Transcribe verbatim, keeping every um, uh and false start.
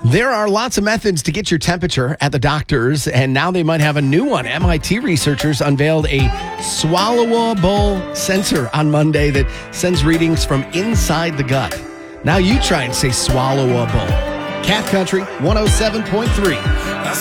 There are lots of methods to get your temperature at the doctors, and now they might have a new one. M I T researchers unveiled a swallowable sensor on Monday that sends readings from inside the gut. Now you try and say swallowable. Cat Country one oh seven point three.